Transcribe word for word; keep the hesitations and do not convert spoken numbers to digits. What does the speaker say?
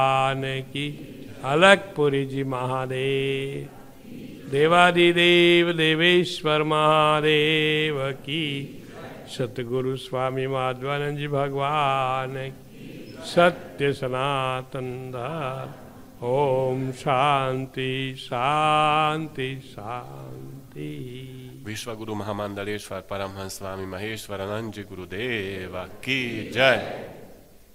भगवान की। अलकपुरी जी महादेव, देवादिदेव देवेश्वर महादेव की। सतगुरु स्वामी माधवानंद जी भगवान की। सत्य सनातन धर्म। ओम शांति शांति शांति। विश्व गुरु महामंडलेश्वर परमहंस स्वामी महेश्वरानंद जी गुरुदेव की जय।